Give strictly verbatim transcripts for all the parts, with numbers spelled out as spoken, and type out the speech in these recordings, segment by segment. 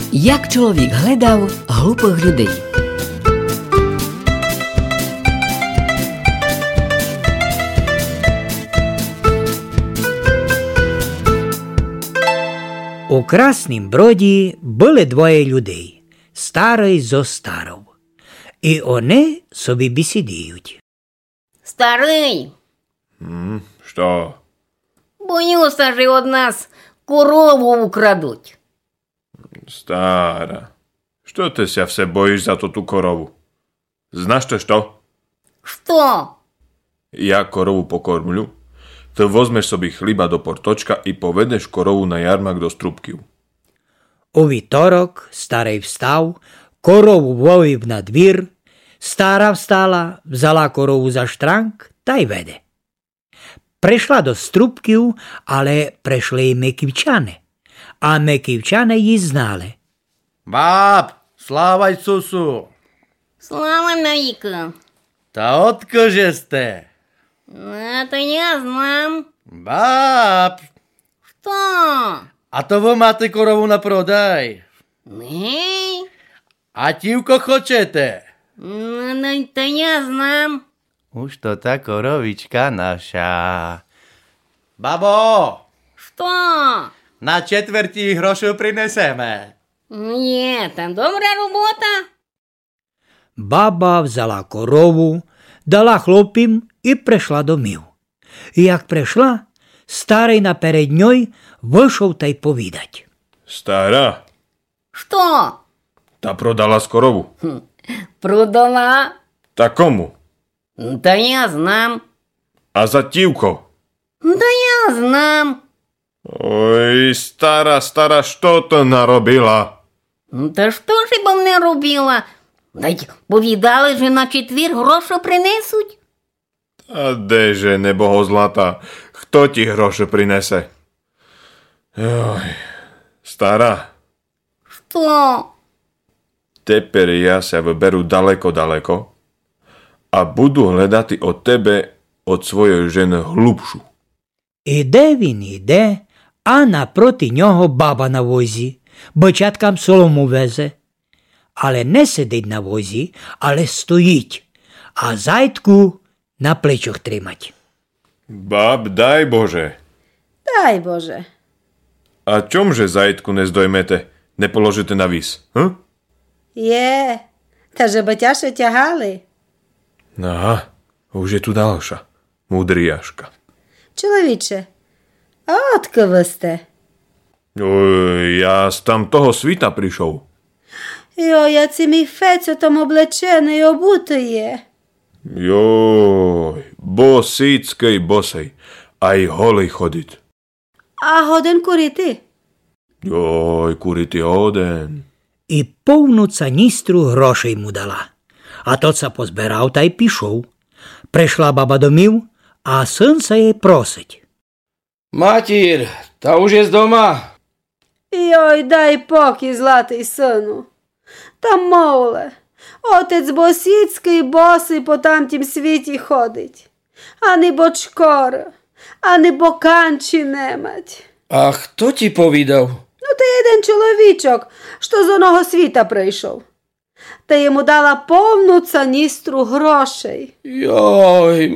Як чоловік гледав глупих людей. У Краснім Броді були двоє людей, старий зо старов. І вони собі бесідують. Старий, М, Що? боюся, що од нас корову украдуть. Stara, što ty się все boisz za to tu korowu? Znasz też to? Що? Ja korowu pokormlju, ty wozmeš sobie chliba do portočka i povedeš korovu na jarmak do Strupkів. У вівторок старий встав, корову вивів на двір, стара встала, взяла корову за штранк та й веде. Прийшла до Струпків, але прийшли й миківчани, а миківчани її знали. Báb, sláva Isusu! Слава навіки. Та odkože ste? Это я знам. Báb, Що? a to vy máte korovu na prodaj? Не? A tívko хочете? Ну, ну, то я знам. Už to tá korovička naša. Babo, Що? na četvrtí hrošu prineseme. Є, там добра робота. Баба взяла корову, дала хлопцям і прийшла домів. І як прийшла, старий наперед ньой вийшов та й повідать. Stara, Що? ta prodala z korovu. Продала. Ta komu? Та я знам. A za tívko? Та я знам. Oj, stara, stara, što to narobila? Та що ж бо не робила? Та й повідали, що на четвір гроші принесуть. A deže, neboho zlata, kto ti hroše prinese? Joj, stara, Що? teper ja sa vyberú daleko, daleko a budú hľadať od tebe, od svojej ženy hlubšu. Іде він, іде, а напроти нього баба на возі, бочаткам солому везе. Але не сидить на возі, але стоїть, а зайдку на плечах тримать. Bab, daj Bože, Дай Боже. a čomže zajtku ne zdojmete, ne položite na vis, hm? Є. Та же батяше тягали. Aha, už je tu ďalša, múdriaška. Чоловіче, а отки ви сте? Oj, ja z tam toho svita prišol. Йо, я ці мій фецю там облечений обути є. Joj, bosíckej bosej, aj holej chodiť. А годин курити? Joj, kurity hoden. І повну цаністру грошей йому дала. А тот са позбирав та й пішов. Прийшла баба домів, а син се їй просить. Matír, ta už je z doma. Йой, дай покій, златий сину. Та мовле, отець Босіцький босий по тамтім світі ходить. А не бочкор, а не боканчі немать. A kto ti povídal? Ну, та один чоловічок, що з оного світа прийшов. Та йому дала повну цаністру грошей. Joj,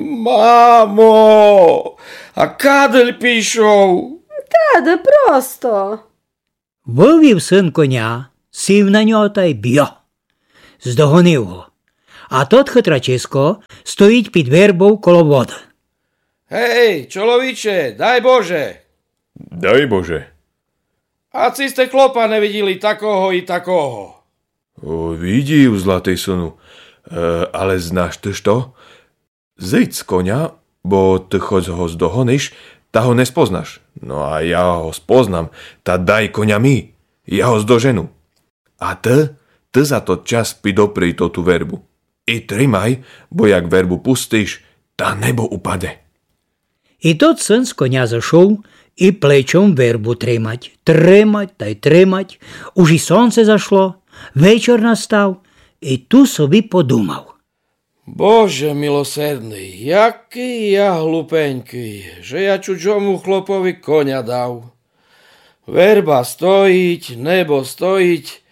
mamo, a kadeľ píšov? Та де просто. Вивів син коня, сів на нього та й б'є. Здогонив його. А тот хитрачисько стоїть під вербою коло води. Hej, čoloviče, daj Bože. Daj Bože. A si ste chlopa nevideli takoho i takoho. O, vidím, zlatý synu. E, ale znáš ty što? Zeď z konia, bo ty choď ho zdohoniš, ta ho nespoznáš. No a ja ho spoznám, ta daj konia mi. Ja ho zdoženu. A ty, ty za to čas pidopri to tú verbu. I trimaj, bo jak verbu pustíš, ta nebo upade. І тот син з коня зайшов і плечом вербу тримать. Тримать та й тримать. Уж і сонце зайшло, вечір настав, і ту собі подумав. Bože milosrdný, jaký ja hlupeňký, že ja čudžomu chlopovi konia dal. Verba stojiť, nebo stojiť,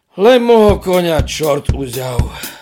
Len môjho koňa čort uzal.